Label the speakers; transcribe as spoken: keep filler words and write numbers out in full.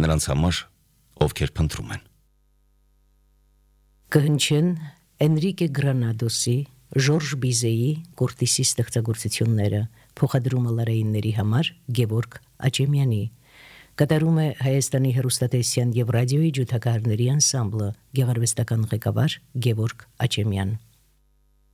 Speaker 1: նրանց համար, ովքեր փնտրում են։
Speaker 2: Կհնչեն Էնրիկե Գրանադոսի, Ժորժ Բիզեի Կորտիսի ստեղծագործությունները, փոխադրումը լարայինների համար Գևորգ Աչեմյանի, կատարում է Հայաստանի հեռուստատեսության և ռադիոյի ջութակահարների անսամբլը, գեղարվեստական ղեկավար Գևորգ Աչեմյան։